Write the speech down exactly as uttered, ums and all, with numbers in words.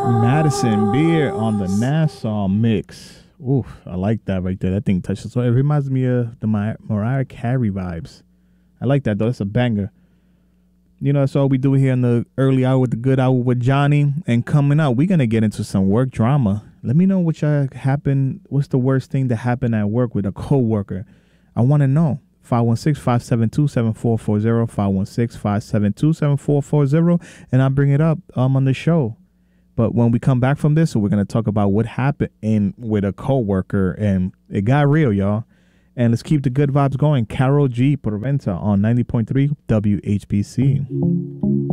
Madison Beer on the Nassau mix. Oof, I like that right there. That thing touches. So it reminds me of the Mar- Mariah Carey vibes. I like that though. That's a banger. You know, that's all we do here in the early hour with the good hour with Johnny. And coming up, we're gonna get into some work drama. Let me know what y'all happened. What's the worst thing that happened at work with a coworker? I want to know. five one six, five seven two, seven four four zero, five one six, five seven two, seven four four zero, and I'll bring it up um, on the show. But when we come back from this, we're going to talk about what happened in with a coworker, and it got real, y'all. And let's keep the good vibes going. Carol G. Proventa on ninety point three W H B C.